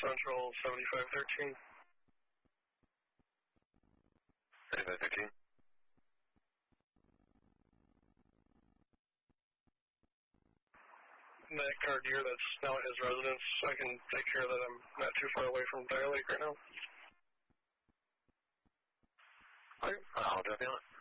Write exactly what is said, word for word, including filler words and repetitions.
Central seventy-five thirteen. seventy-five thirteen. That Cardier that's now at his residence, I can take care of that. I'm not too far away from Dyer Lake right now. Okay, I'll drop you on it.